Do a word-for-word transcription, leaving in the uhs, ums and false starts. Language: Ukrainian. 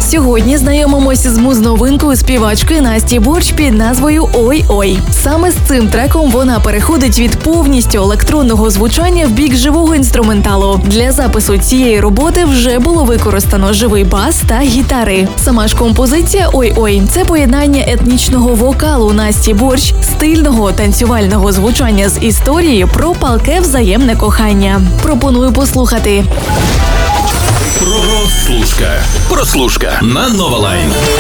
Сьогодні знайомимося з муз-новинкою співачки Насті Борщ під назвою «Ой-ой». Саме з цим треком вона переходить від повністю електронного звучання в бік живого інструменталу. Для запису цієї роботи вже було використано живий бас та гітари. Сама ж композиція «Ой-ой» – це поєднання етнічного вокалу Насті Борщ, стильного танцювального звучання з історії про палке взаємне кохання. Пропоную послухати. Прослушка. Прослушка на Нова Лайн.